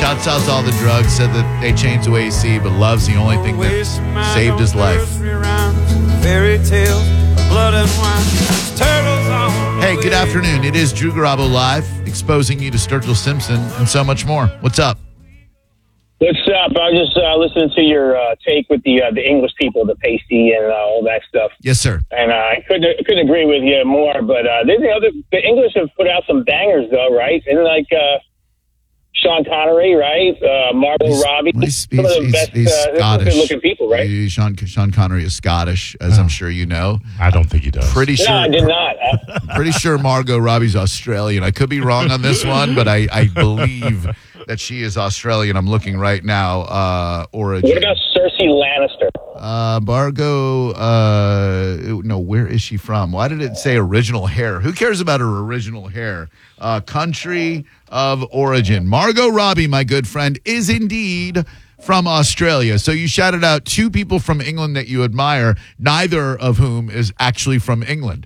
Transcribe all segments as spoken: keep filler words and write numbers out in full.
shouts out to all the drugs, said that they changed the way you see, but love's the only thing that saved his life. Fairy tales, blood and wine, turtles on. Hey, good afternoon. It is Drew Garabo Live, exposing you to Sturgill Simpson and so much more. What's up? What's up? I was just uh, listening to your uh, take with the uh, the English people, the pasty and uh, all that stuff. Yes, sir. And uh, I couldn't couldn't agree with you more. But uh, there's the other the English have put out some bangers though, right? And like uh, Sean Connery, right? Uh, Margot He's- Robbie, well, he's- some of the he's- best, he's uh, Scottish. good-looking people, right? He- Sean, Sean Connery is Scottish, as I'm sure you know. I don't think he does. Pretty No, sure. I did not. Uh, Pretty sure Margot Robbie's Australian. I could be wrong on this one, but I, I believe that she is Australian. I'm looking right now. Uh, origin. what about Cersei Lannister? Uh, Margot, uh, no, where is she from? Why did it say original hair? Who cares about her original hair? Uh, country of origin. Margot Robbie, my good friend, is indeed from Australia. So you shouted out two people from England that you admire, neither of whom is actually from England.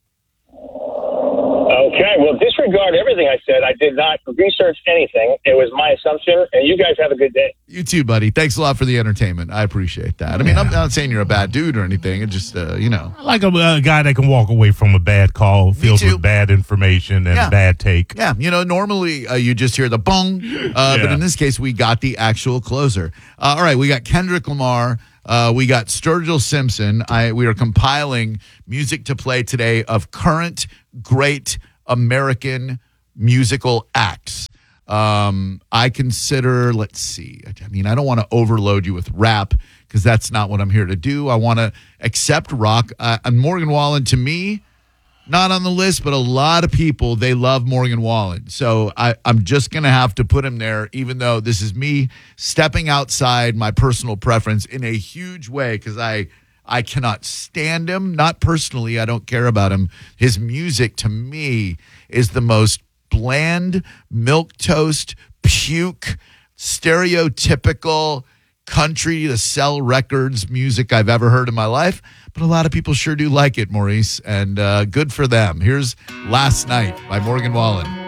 Okay, well, disregard everything I said. I did not research anything. It was my assumption, and you guys have a good day. You too, buddy. Thanks a lot for the entertainment. I appreciate that. I mean, I'm not saying you're a bad dude or anything. It just, uh, you know. I like a, a guy that can walk away from a bad call, filled too. with bad information and Yeah. a bad take. Yeah, you know, normally uh, you just hear the bong, uh, but Yeah. in this case, we got the actual closer. Uh, all right, we got Kendrick Lamar. Uh, we got Sturgill Simpson. I, we are compiling music to play today of current great American musical acts. Um, I consider, let's see, I mean, I don't want to overload you with rap because that's not what I'm here to do. I want to accept rock. Uh, and Morgan Wallen, to me, not on the list, but a lot of people, they love Morgan Wallen. So I, I'm just going to have to put him there, even though this is me stepping outside my personal preference in a huge way because I I cannot stand him. Not personally. I don't care about him. His music, to me, is the most bland, milquetoast, puke, stereotypical country to sell records music I've ever heard in my life. But a lot of people sure do like it, Maurice, and uh, good for them. Here's Last Night by Morgan Wallen.